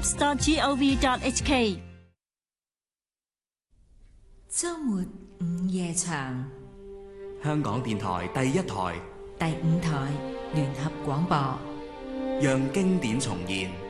www.jobs.gov.hk。 周末午夜場， 香港電台第一台、 第5台聯合廣播， 讓經典重現。